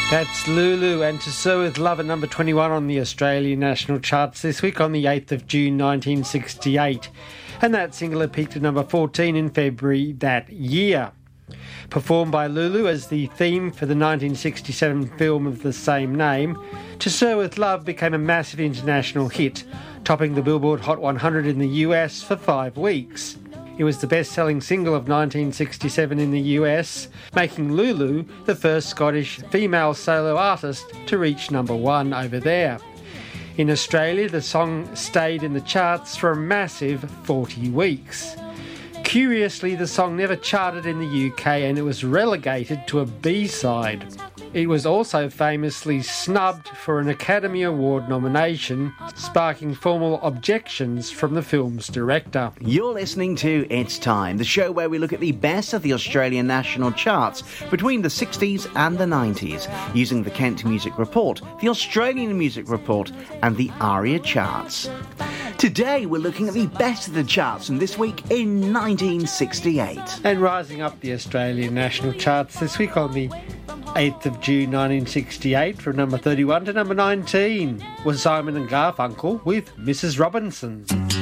That's Lulu and To Sir With Love at number 21 on the Australian national charts this week on the 8th of June 1968. And that single had peaked at number 14 in February that year. Performed by Lulu as the theme for the 1967 film of the same name, To Sir With Love became a massive international hit, topping the Billboard Hot 100 in the US for 5 weeks. It was the best-selling single of 1967 in the US, making Lulu the first Scottish female solo artist to reach number 1 over there. In Australia, the song stayed in the charts for a massive 40 weeks. Curiously, the song never charted in the UK and it was relegated to a B-side. It was also famously snubbed for an Academy Award nomination, sparking formal objections from the film's director. You're listening to It's Time, the show where we look at the best of the Australian national charts between the 60s and the 90s, using the Kent Music Report, the Australian Music Report, and the ARIA charts. Today we're looking at the best of the charts from this week in 1968. And rising up the Australian national charts this week on the 8th of June 1968 from number 31 to number 19 was Simon and Garfunkel with Mrs. Robinson.